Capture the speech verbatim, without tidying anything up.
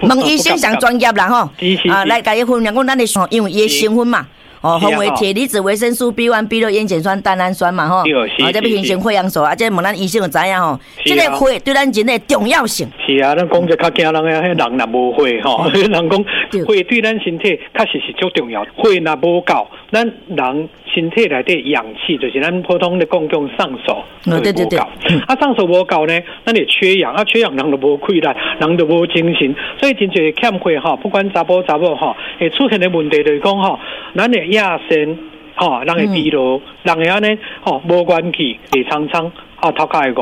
问医生上专业啦吼，啊，来甲伊分享讲咱的，因为伊的成分嘛。哦，分为铁离子、维生素 B 一、B 六、烟碱酸、蛋氨酸嘛，吼，啊，这要形成血氧素啊，这问咱医生就知影吼，这个血对咱人的重要性。 是啊，咱讲者较惊人个，迄人若无血吼，人讲血对咱身体确实是足重要，血若无够，咱人身体内底氧气就是咱普通的讲讲上手， 哦，对对对， 啊，上手无够呢，咱就缺氧，啊，缺氧人就无气力，人就无精神，所以真侪欠血吼，不管查甫查某吼，会出现的问题就是讲吼，咱的亚肾吼，人会疲劳，人会安尼吼无元气，会苍苍，啊头壳会